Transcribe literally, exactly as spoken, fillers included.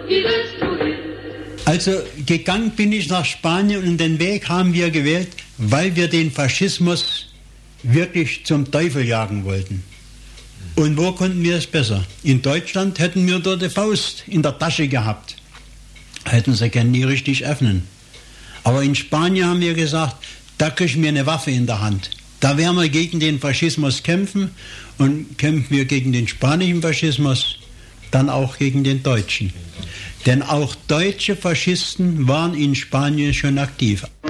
Also gegangen bin ich nach Spanien und den Weg haben wir gewählt, weil wir den Faschismus wirklich zum Teufel jagen wollten. Und wo konnten wir es besser? In Deutschland hätten wir dort die Faust in der Tasche gehabt. Hätten sie können nie richtig öffnen. Aber in Spanien haben wir gesagt, da kriegen wir eine Waffe in der Hand. Da werden wir gegen den Faschismus kämpfen und kämpfen wir gegen den spanischen Faschismus, dann auch gegen den deutschen. Denn auch deutsche Faschisten waren in Spanien schon aktiv.